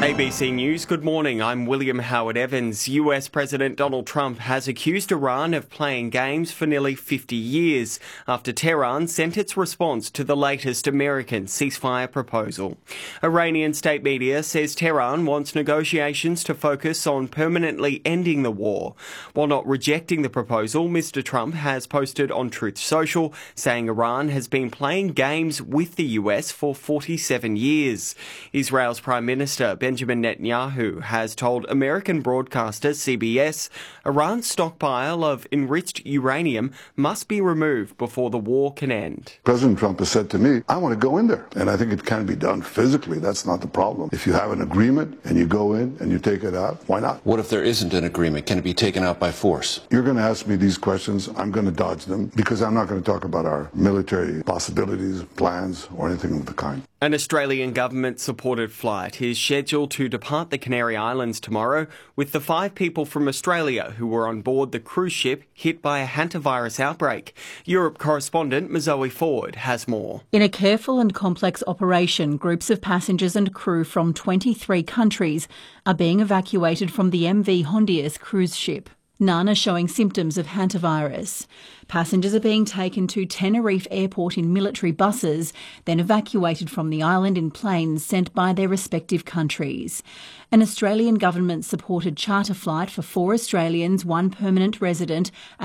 ABC News, good morning. I'm William Howard Evans. US President Donald Trump has accused Iran of playing games for nearly 50 years after Tehran sent its response to the latest American ceasefire proposal. Iranian state media says Tehran wants negotiations to focus on permanently ending the war. While not rejecting the proposal, Mr. Trump has posted on Truth Social saying Iran has been playing games with the US for 47 years. Israel's Prime Minister Benjamin Netanyahu has told American broadcaster CBS Iran's stockpile of enriched uranium must be removed before the war can end. President Trump has said to me, I want to go in there. And I think it can be done physically. That's not the problem. If you have an agreement and you go in and you take it out, why not? What if there isn't an agreement? Can it be taken out by force? You're going to ask me these questions. I'm going to dodge them because I'm not going to talk about our military possibilities, plans, or anything of the kind. An Australian government-supported flight is scheduled to depart the Canary Islands tomorrow, with the 5 people from Australia who were on board the cruise ship hit by a hantavirus outbreak. Europe correspondent Mazoe Ford has more. In a careful and complex operation, groups of passengers and crew from 23 countries are being evacuated from the MV Hondias cruise ship. None are showing symptoms of hantavirus. Passengers are being taken to Tenerife Airport in military buses, then evacuated from the island in planes sent by their respective countries. An Australian government-supported charter flight for 4 Australians, 1 permanent resident